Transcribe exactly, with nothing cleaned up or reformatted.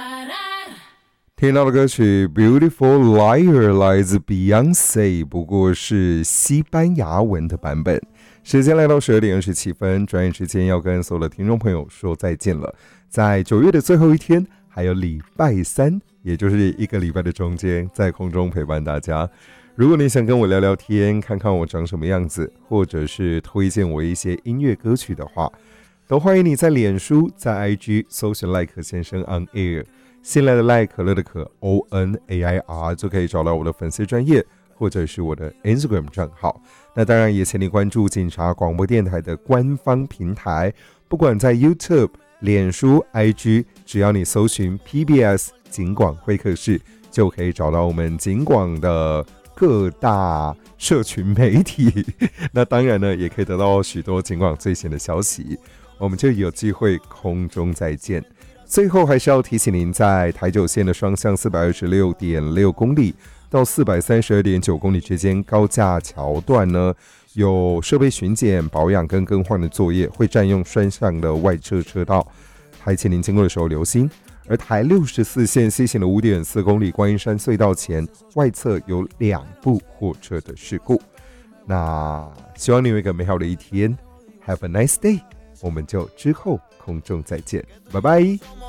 听到的歌曲 Beautiful Liar 来自 Beyonce， 不过是西班牙文的版本。时间来到十二点二十七分，转眼之间要跟所有的听众朋友说再见了。在九月的最后一天，还有礼拜三，也就是一个礼拜的中间，在空中陪伴大家。如果你想跟我聊聊天，看看我长什么样子，或者是推荐我一些音乐歌曲的话，都欢迎你在脸书、在 I G 搜寻赖可先生 on air， 新来的赖，可乐的可 O N A I R， 就可以找到我的粉丝专页或者是我的 Instagram 账号。那当然也请你关注警察广播电台的官方平台，不管在 YouTube、脸书、I G， 只要你搜寻 P B S 警广会客室，就可以找到我们警广的各大社群媒体。那当然呢，也可以得到许多警广最新的消息。我们就有机会空中再见。最后还是要提醒您，在台九线的双向 四百二十六点六 公里到 四百三十二点九 公里之间高架桥段呢，有设备巡检、保养跟更换的作业，会占用双向的外侧车道，还请您经过的时候留心。而台六十四线西行的 五点四 公里观音山隧道前外侧有两部货车的事故。那希望你有一个美好的一天， Have a nice day， 我们就之后空中再见，拜拜。